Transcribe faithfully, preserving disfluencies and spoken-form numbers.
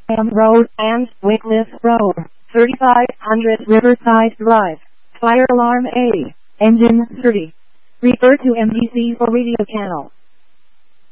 Am Road and Wycliffe Road, thirty-five hundred Riverside Drive. Fire alarm A. Engine thirty. Refer to M D C for radio channel.